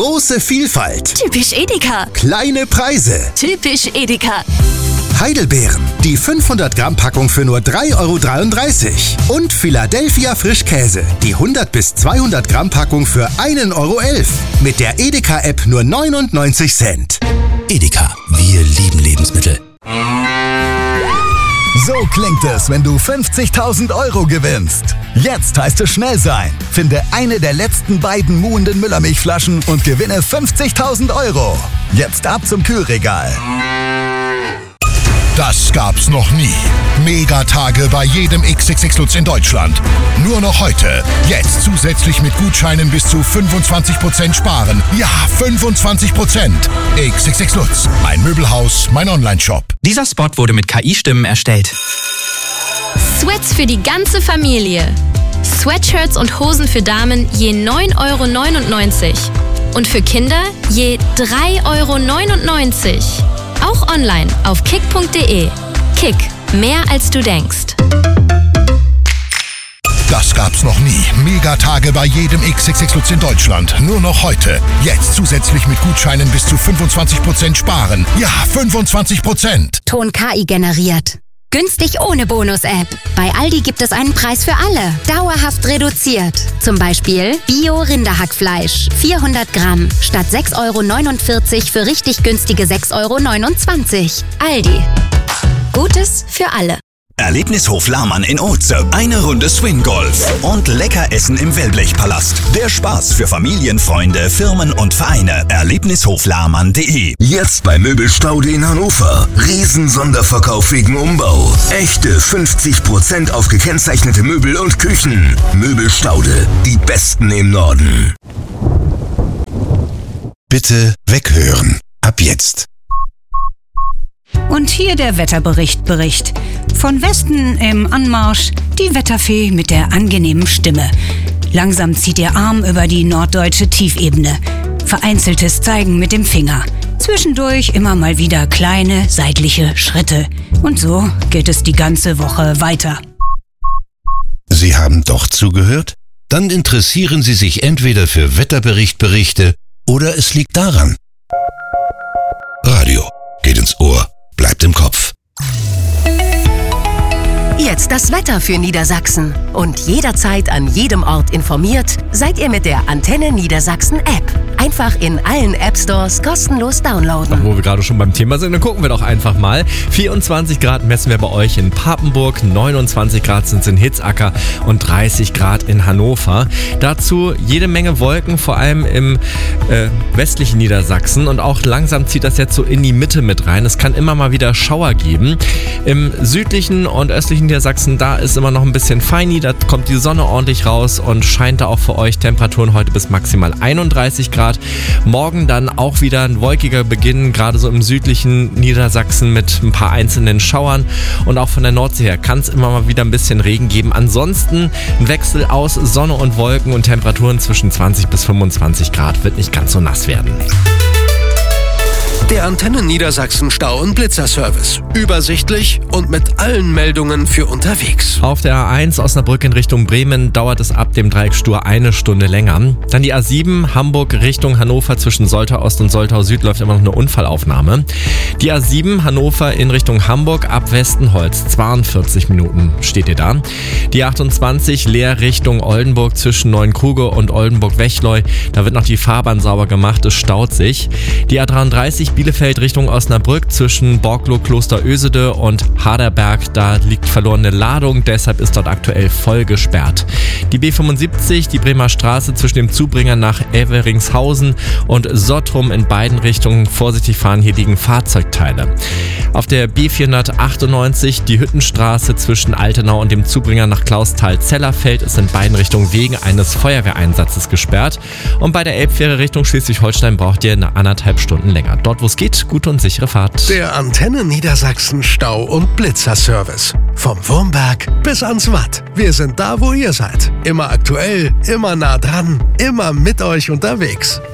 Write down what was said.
Große Vielfalt. Typisch Edeka. Kleine Preise. Typisch Edeka. Heidelbeeren. Die 500 Gramm Packung für nur 3,33 €. Und Philadelphia Frischkäse. Die 100 bis 200 Gramm Packung für 1,11 €. Mit der Edeka-App nur 99 Cent. Edeka, wir lieben Lebensmittel. So klingt es, wenn du 50.000 € gewinnst. Jetzt heißt es schnell sein. Finde eine der letzten beiden muhenden Müllermilchflaschen und gewinne 50.000 €. Jetzt ab zum Kühlregal. Das gab's noch nie. Megatage bei jedem XXX Lutz in Deutschland. Nur noch heute. Jetzt zusätzlich mit Gutscheinen bis zu 25% sparen. Ja, 25%. XXX Lutz. Mein Möbelhaus, mein Onlineshop. Dieser Spot wurde mit KI-Stimmen erstellt. Sweats für die ganze Familie. Sweatshirts und Hosen für Damen je 9,99 € und für Kinder je 3,99 €. Auch online auf kick.de. Kick, mehr als du denkst. Das gab's noch nie. Megatage bei jedem XXX Lutz in Deutschland. Nur noch heute. Jetzt zusätzlich mit Gutscheinen bis zu 25% sparen. Ja, 25%. Ton KI generiert. Günstig ohne Bonus-App. Bei Aldi gibt es einen Preis für alle. Dauerhaft reduziert. Zum Beispiel Bio-Rinderhackfleisch. 400 Gramm. Statt 6,49 € für richtig günstige 6,29 €. Aldi. Gutes für alle. Erlebnishof Lahmann in Oetze. Eine Runde Swing-Golf und lecker Essen im Wellblechpalast. Der Spaß für Familien, Freunde, Firmen und Vereine. Erlebnishoflahmann.de. Jetzt bei Möbelstaude in Hannover. Riesen-Sonderverkauf wegen Umbau. Echte 50% auf gekennzeichnete Möbel und Küchen. Möbelstaude. Die besten im Norden. Bitte weghören. Ab jetzt. Und hier der Wetterbericht. Von Westen im Anmarsch die Wetterfee mit der angenehmen Stimme. Langsam zieht ihr Arm über die norddeutsche Tiefebene. Vereinzeltes Zeigen mit dem Finger. Zwischendurch immer mal wieder kleine seitliche Schritte. Und so geht es die ganze Woche weiter. Sie haben doch zugehört? Dann interessieren Sie sich entweder für Wetterberichte oder es liegt daran. Radio geht ins Ohr, bleibt im Kopf. Jetzt das Wetter für Niedersachsen. Und jederzeit an jedem Ort informiert, seid ihr mit der Antenne Niedersachsen App. Einfach in allen App-Stores kostenlos downloaden. Ach, wo wir gerade schon beim Thema sind, dann gucken wir doch einfach mal. 24 Grad messen wir bei euch in Papenburg, 29 Grad sind es in Hitzacker und 30 Grad in Hannover. Dazu jede Menge Wolken, vor allem im westlichen Niedersachsen. Und auch langsam zieht das jetzt so in die Mitte mit rein. Es kann immer mal wieder Schauer geben. Im südlichen und östlichen Niedersachsen, da ist immer noch ein bisschen feini, da kommt die Sonne ordentlich raus und scheint da auch für euch. Temperaturen heute bis maximal 31 Grad. Morgen dann auch wieder ein wolkiger Beginn, gerade so im südlichen Niedersachsen mit ein paar einzelnen Schauern. Und auch von der Nordsee her kann es immer mal wieder ein bisschen Regen geben. Ansonsten ein Wechsel aus Sonne und Wolken und Temperaturen zwischen 20 bis 25 Grad. Wird nicht ganz so nass werden. Der Antenne Niedersachsen Stau- und Blitzerservice. Übersichtlich und mit allen Meldungen für unterwegs. Auf der A1 Osnabrück in Richtung Bremen dauert es ab dem Dreieck Stur 1 Stunde länger. Dann die A7 Hamburg Richtung Hannover zwischen Soltau Ost und Soltau Süd läuft immer noch eine Unfallaufnahme. Die A7 Hannover in Richtung Hamburg ab Westenholz 42 Minuten steht ihr da. Die 28 Leer Richtung Oldenburg zwischen Neuenkruge und Oldenburg-Wechleu. Da wird noch die Fahrbahn sauber gemacht, es staut sich. Die A33 Bielefeld Richtung Osnabrück zwischen Borglow, Kloster Ösede und Harderberg. Da liegt verlorene Ladung, deshalb ist dort aktuell voll gesperrt. Die B75, die Bremer Straße zwischen dem Zubringer nach Everingshausen und Sottrum in beiden Richtungen. Vorsichtig fahren, hier liegen Fahrzeugteile. Auf der B498 die Hüttenstraße zwischen Altenau und dem Zubringer nach Clausthal-Zellerfeld ist in beiden Richtungen wegen eines Feuerwehreinsatzes gesperrt. Und bei der Elbfähre Richtung Schleswig-Holstein braucht ihr 1,5 Stunden länger. Dort, wo es geht, gute und sichere Fahrt. Der Antenne Niedersachsen Stau- und Blitzerservice. Vom Wurmberg bis ans Watt. Wir sind da, wo ihr seid. Immer aktuell, immer nah dran, immer mit euch unterwegs.